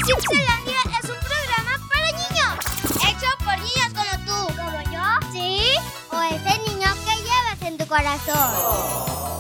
Pixelandia es un programa para niños, hecho por niños como tú. ¿Como yo? Sí, o ese niño que llevas en tu corazón.